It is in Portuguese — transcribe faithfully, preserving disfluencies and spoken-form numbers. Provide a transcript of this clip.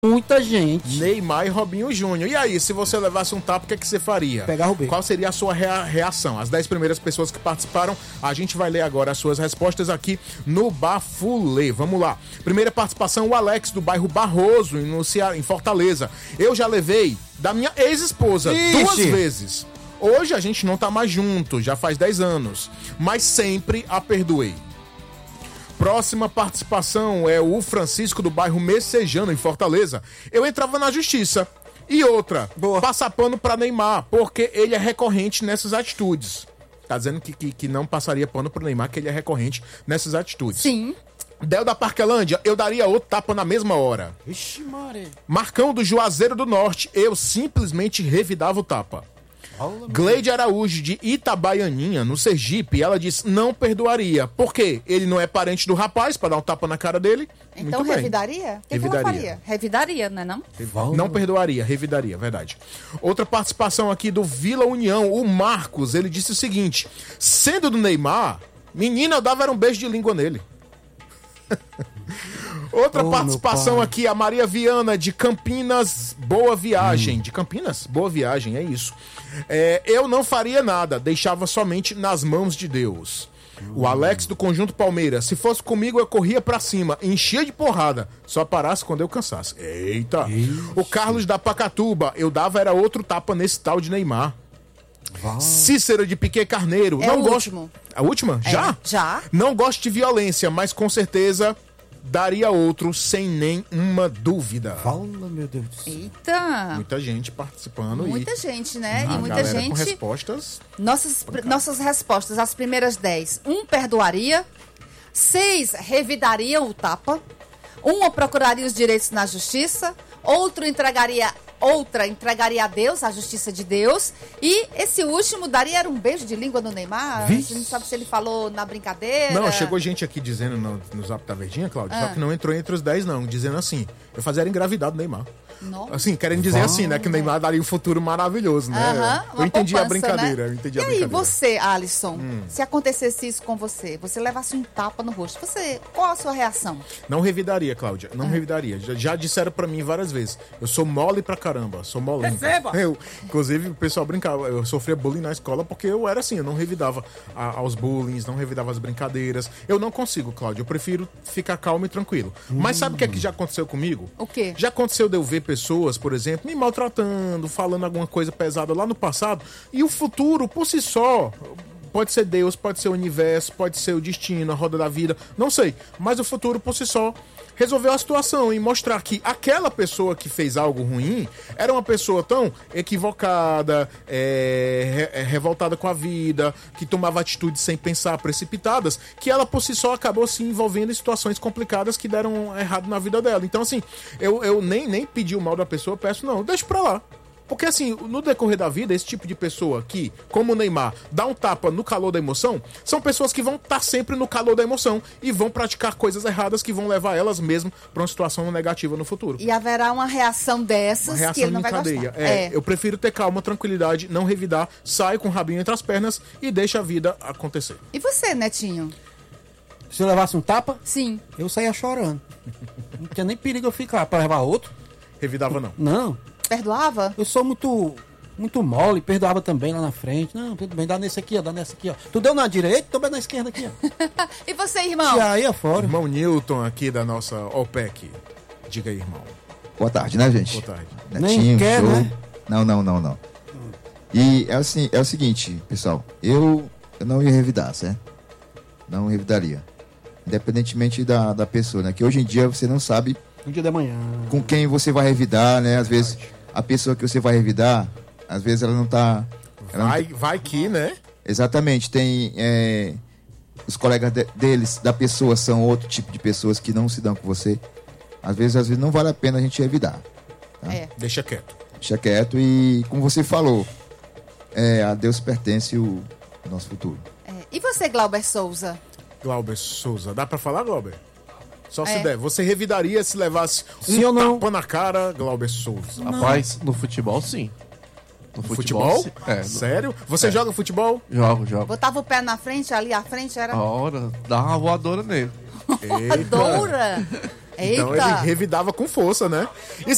Muita gente. Neymar e Robinho Júnior. E aí, se você levasse um tapa, o que, é que você faria? Pegar o beco. Qual seria a sua rea- reação? As dez primeiras pessoas que participaram, a gente vai ler agora as suas respostas aqui no Bafulê. Vamos lá. Primeira participação, o Alex, do bairro Barroso, no Ceará, em Fortaleza. Eu já levei da minha ex-esposa Ixi. duas vezes. Hoje a gente não tá mais junto, já faz dez anos. Mas sempre a perdoei. Próxima participação é o Francisco, do bairro Messejano, em Fortaleza. Eu entrava na justiça. E outra, Boa. passar pano pra Neymar, porque ele é recorrente nessas atitudes. Tá dizendo que, que, que não passaria pano pro Neymar, que ele é recorrente nessas atitudes. Sim. Del da Parquelândia, eu daria outro tapa na mesma hora. Ixi, Maria. Marcão, do Juazeiro do Norte, eu simplesmente revidava o tapa. Gleide Araújo, de Itabaianinha, no Sergipe, ela diz: não perdoaria. Por quê? Ele não é parente do rapaz pra dar um tapa na cara dele? Então Muito bem. revidaria? O que Revidaria. que ela faria? Revidaria, né não? Não perdoaria, revidaria, verdade. Outra participação aqui do Vila União, o Marcos, ele disse o seguinte: sendo do Neymar, menina, eu dava era um beijo de língua nele. Outra Oh, participação meu pai. aqui, a Maria Viana, de Campinas, Boa Viagem. De Campinas? Boa Viagem, é isso. É, eu não faria nada, deixava somente nas mãos de Deus. O Alex, do Conjunto Palmeiras: se fosse comigo eu corria pra cima, enchia de porrada, só parasse quando eu cansasse. Eita! O Carlos, da Pacatuba: eu dava era outro tapa nesse tal de Neymar. Cícero, de Piquet Carneiro: É não o gosto. último. A última? É, Já? já. Não gosto de violência, mas com certeza daria outro sem nenhuma dúvida. Fala, meu Deus do céu. Eita! Muita gente participando. Muita e gente, né? a E muita galera com gente. respostas. Nossas, nossas respostas, as primeiras dez. Um perdoaria. Seis revidariam o tapa. Um procuraria os direitos na justiça. Outro entregaria. Outra entregaria a Deus, a justiça de Deus. E esse último daria era um beijo de língua no Neymar. Vixe. A gente não sabe se ele falou na brincadeira. Não, chegou gente aqui dizendo no, no Zap da Verdinha, Cláudio, Ah. só que não entrou entre os dez, não. Dizendo assim: eu fazia era engravidado Neymar. Nossa. Assim, querendo dizer assim, né? Que o Neymar daria um futuro maravilhoso, né? Aham, eu uma entendi a poupança, brincadeira, né? eu entendi E a aí, brincadeira. você, Alisson, se acontecesse isso com você, você levasse um tapa no rosto, você, qual a sua reação? Não revidaria, Cláudia. Ah. Não revidaria. Já, já disseram pra mim várias vezes. Eu sou mole pra caramba. Sou molenga. Receba! Eu, inclusive, o pessoal brincava. Eu sofria bullying na escola porque eu era assim. Eu não revidava a- aos bullying, não revidava as brincadeiras. Eu não consigo, Cláudia. Eu prefiro ficar calmo e tranquilo. Mas sabe o que é que já aconteceu comigo? O quê? Já aconteceu de eu ver pessoas, por exemplo, me maltratando, falando alguma coisa pesada lá no passado. E o futuro, por si só... Pode ser Deus, pode ser o universo, pode ser o destino, a roda da vida, não sei. Mas o futuro, por si só, resolveu a situação e mostrar que aquela pessoa que fez algo ruim era uma pessoa tão equivocada, é, re- revoltada com a vida, que tomava atitudes sem pensar, precipitadas, que ela por si só acabou se envolvendo em situações complicadas que deram errado na vida dela. Então, assim, eu, eu nem, nem pedi o mal da pessoa, peço não, deixa pra lá. Porque, assim, no decorrer da vida, esse tipo de pessoa que, como o Neymar, dá um tapa no calor da emoção, são pessoas que vão estar sempre no calor da emoção e vão praticar coisas erradas que vão levar elas mesmo para uma situação negativa no futuro. E haverá uma reação dessas Uma que ele reação não em vai cadeia. gostar. É, eu prefiro ter calma, tranquilidade, não revidar, sai com o rabinho entre as pernas e deixa a vida acontecer. E você, Netinho? Se eu levasse um tapa, Sim. eu saía chorando. Não tinha nem perigo eu ficar pra levar outro. Revidava não. Não. Perdoava? Eu sou muito muito mole, perdoava também lá na frente. Não, tudo bem, dá nesse aqui, ó, dá nesse aqui, ó. Tu deu na direita, tu deu na esquerda aqui, ó. E você, irmão? E aí é fora. Irmão Newton aqui da nossa OPEC. Diga aí, irmão. Boa tarde, né, gente? Boa tarde. Nem quer, show. né? Não, não, não, não. E é, assim, é o seguinte, pessoal. Eu, eu não ia revidar, certo? Não revidaria. Independentemente da, da pessoa, né? Que hoje em dia você não sabe Um dia da manhã. com quem você vai revidar, né? Às vezes a pessoa que você vai revidar, às vezes ela não tá... Ela não Vai, vai que, né? Exatamente, tem é, os colegas de- deles, da pessoa, são outro tipo de pessoas que não se dão com você. Às vezes, às vezes não vale a pena a gente revidar. É. Deixa quieto. Deixa quieto e, como você falou, é, a Deus pertence o, o nosso futuro. É. E você, Glauber Souza? Glauber Souza. Dá pra falar, Glauber? Só se É. der. Você revidaria se levasse Sim um ou não? tapa na cara, Glauber Souza? Rapaz, no futebol, sim. No Futebol? sim. É, no- Sério? Você É. joga futebol? Jogo, jogo. Botava o pé na frente, ali à frente era... A hora, dá uma voadora nele. Eita. Doura! Eita! Então ele revidava com força, né? E